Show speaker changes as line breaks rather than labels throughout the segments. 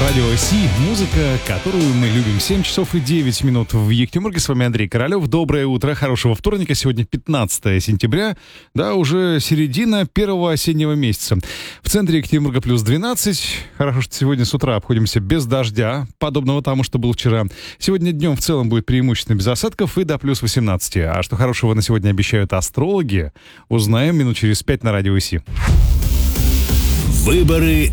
Радио Си, музыка, которую мы любим. 7 часов и 9 минут в Екатеринбурге. С вами Андрей Королёв. Доброе утро, хорошего вторника. Сегодня 15 сентября, да, уже середина первого осеннего месяца. В центре Екатеринбурга плюс 12. Хорошо, что сегодня с утра обходимся без дождя, подобного тому, что был вчера. Сегодня днем в целом будет преимущественно без осадков и до плюс 18. А что хорошего на сегодня обещают астрологи, узнаем минут через 5 на Радио Си.
Выборы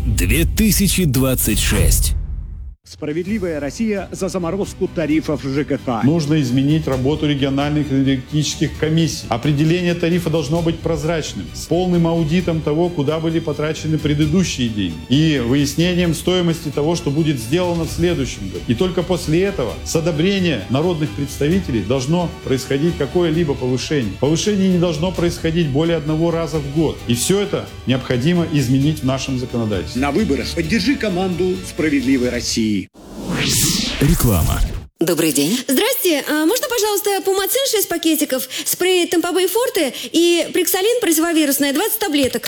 2026.
Справедливая Россия за заморозку тарифов ЖКХ.
Нужно изменить работу региональных энергетических комиссий. Определение тарифа должно быть прозрачным, с полным аудитом того, куда были потрачены предыдущие деньги, и выяснением стоимости того, что будет сделано в следующем году. И только после этого с одобрения народных представителей должно происходить какое-либо повышение. Повышение не должно происходить более одного раза в год. И все это необходимо изменить в нашем законодательстве.
На выборах поддержи команду «Справедливой России».
Реклама.
Добрый день.
Здрасте. Можно, пожалуйста, Пумацин 6 пакетиков, спрей Тампабей Форте и Приксалин противовирусное 20 таблеток?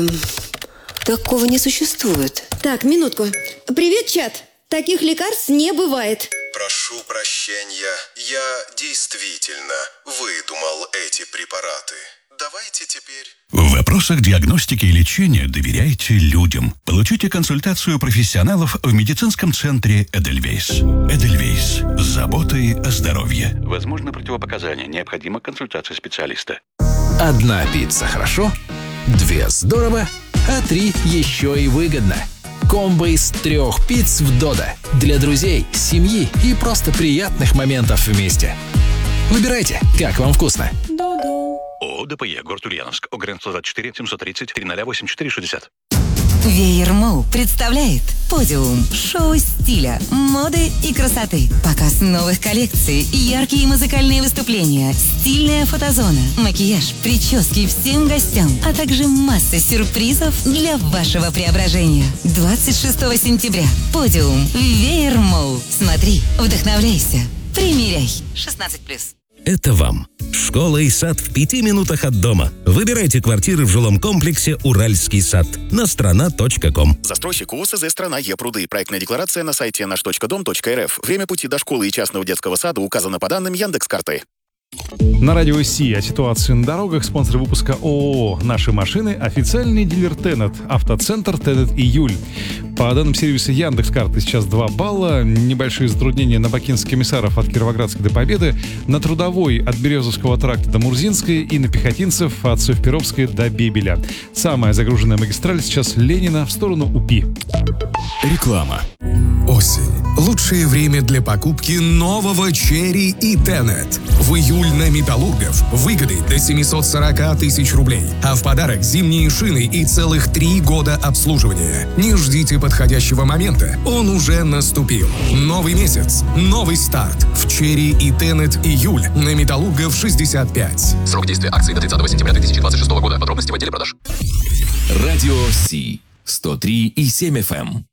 Такого не существует.
Так, минутку. Привет, чат. Таких лекарств не бывает.
Прошу прощения, я действительно выдумал эти препараты. Давайте теперь...
В вопросах диагностики и лечения доверяйте людям. Получите консультацию профессионалов в медицинском центре «Эдельвейс». «Эдельвейс» с заботой о здоровье. Возможно противопоказания. Необходима консультация специалиста.
1 пицца хорошо, 2 здорово, а 3 еще и выгодно. Комбо из 3 пиц в Додо. Для друзей, семьи и просто приятных моментов вместе. Выбирайте, как вам вкусно.
ООО ДПЕ, город Ульяновск, ОГРН 124 730 308
Веер Молл представляет «Подиум» – шоу стиля, моды и красоты. Показ новых коллекций, яркие музыкальные выступления, стильная фотозона, макияж, прически всем гостям, а также масса сюрпризов для вашего преображения. 26 сентября. «Подиум» Веер Молл. Смотри, вдохновляйся, примеряй. 16+.
Это вам. Школа и сад в 5 минутах от дома. Выбирайте квартиры в жилом комплексе «Уральский сад» на страна.ком.
Застройщик УСЗ «Страна Е-Пруды». Проектная декларация на сайте наш.дом.рф. Время пути до школы и частного детского сада указано по данным Яндекс.Карты.
На Радио Си о ситуации на дорогах. Спонсор выпуска ООО «Наши машины», официальный дилер Тенет, автоцентр Тенет Июль. По данным сервиса Яндекс.Карты сейчас 2 балла. Небольшие затруднения на Бакинских комиссаров от Кировоградской до Победы, на Трудовой от Березовского тракта до Мурзинской и на Пехотинцев от Совперовской до Бебеля. Самая загруженная магистраль сейчас Ленина в сторону УПИ.
Реклама.
Осень. Лучшее время для покупки нового Cherry и Tenet. В июль на Металлургов выгоды до 740 тысяч рублей. А в подарок зимние шины и целых 3 года обслуживания. Не ждите подходящего момента. Он уже наступил. Новый месяц. Новый старт. В Cherry и Tenet июль на Металлургов 65.
Срок действия акции до 30 сентября 2026 года. Подробности в отделе продаж.
Радио Си. 103,7 FM.